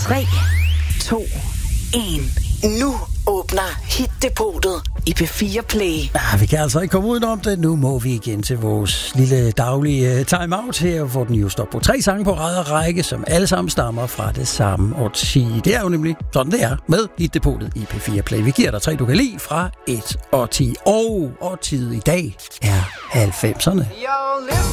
3, 2, 1. Nu åbner Hit-depotet i P4 Play. Vi kan altså ikke komme udenom det. Nu må vi igen til vores lille daglige time-out her, hvor den jo står på 3 sange på rad og række, som alle sammen stammer fra det samme årti. Det er jo nemlig sådan, det er med Hit-depotet i P4 Play. Vi giver dig 3, du kan lide fra 1 og 10. Og årtiet i dag er 90'erne.